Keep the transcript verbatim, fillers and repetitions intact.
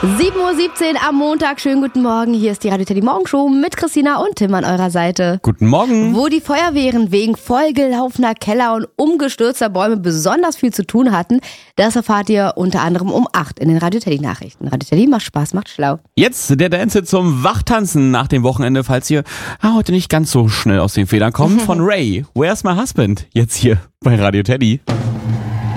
sieben Uhr siebzehn am Montag, schönen guten Morgen. Hier ist die Radio Teddy Morgenshow mit Christina und Tim an eurer Seite. Guten Morgen. Wo die Feuerwehren wegen vollgelaufener Keller und umgestürzter Bäume besonders viel zu tun hatten, das erfahrt ihr unter anderem um acht in den Radio Teddy Nachrichten. Radio Teddy macht Spaß, macht schlau. Jetzt der Dance zum Wachtanzen nach dem Wochenende, falls ihr ah, heute nicht ganz so schnell aus den Federn kommt, von Ray. Where's my husband? Jetzt hier bei Radio Teddy.